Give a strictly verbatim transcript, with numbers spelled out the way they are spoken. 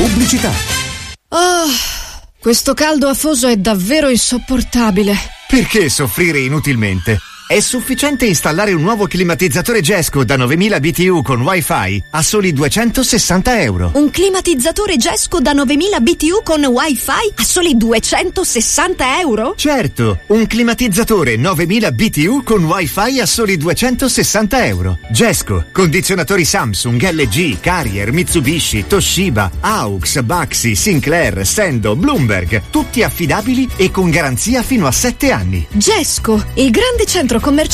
pubblicità. Oh, questo caldo afoso è davvero insopportabile. Perché soffrire inutilmente? È sufficiente installare un nuovo climatizzatore Gesco da novemila B T U con Wi-Fi a soli duecentosessanta euro. Un climatizzatore Gesco da novemila B T U con Wi-Fi a soli duecentosessanta euro? Certo, un climatizzatore novemila B T U con Wi-Fi a soli duecentosessanta euro. Gesco, condizionatori Samsung, L G, Carrier, Mitsubishi, Toshiba, Aux, Baxi, Sinclair, Sendo, Bloomberg, tutti affidabili e con garanzia fino a sette anni. Gesco, il grande centro commerciale